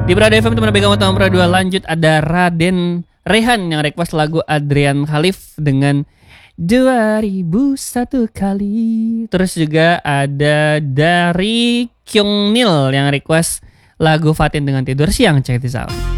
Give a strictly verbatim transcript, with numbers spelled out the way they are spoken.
Di Prada F M teman pegang utama Prada dua lanjut ada Raden Rehan yang request lagu Adrian Khalif dengan dua ribu satu kali. Terus juga ada dari Kyung Nil yang request lagu Fatin dengan Tidur Siang. Check this out.